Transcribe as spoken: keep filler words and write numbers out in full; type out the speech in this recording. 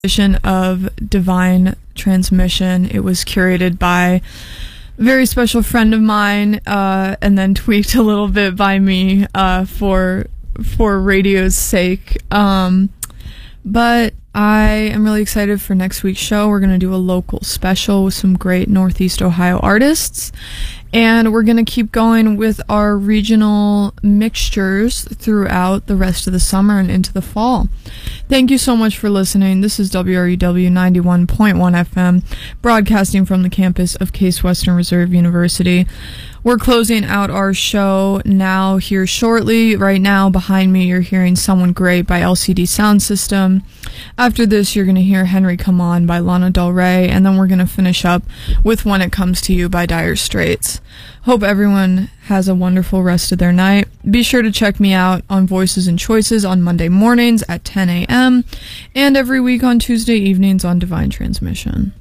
edition of Divine Transmission. It was curated by a very special friend of mine, uh, and then tweaked a little bit by me uh, for for radio's sake. Um, but I am really excited for next week's show. We're going to do a local special with some great Northeast Ohio artists. And we're going to keep going with our regional mixtures throughout the rest of the summer and into the fall. Thank you so much for listening. This is W R U W ninety-one point one F M, broadcasting from the campus of Case Western Reserve University. We're closing out our show now here shortly. Right now, behind me, you're hearing Someone Great by L C D Sound System. After this, you're going to hear Henry Come On by Lana Del Rey, and then we're going to finish up with When It Comes to You by Dire Straits. Hope everyone has a wonderful rest of their night. Be sure to check me out on Voices and Choices on Monday mornings at ten a.m. and every week on Tuesday evenings on Divine Transmission.